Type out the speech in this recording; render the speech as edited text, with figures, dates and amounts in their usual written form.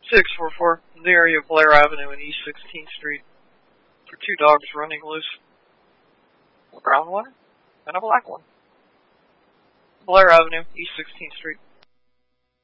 644, in the area of Blair Avenue and East 16th Street. For 2 dogs running loose. A brown one and a black one. Blair Avenue, East 16th Street.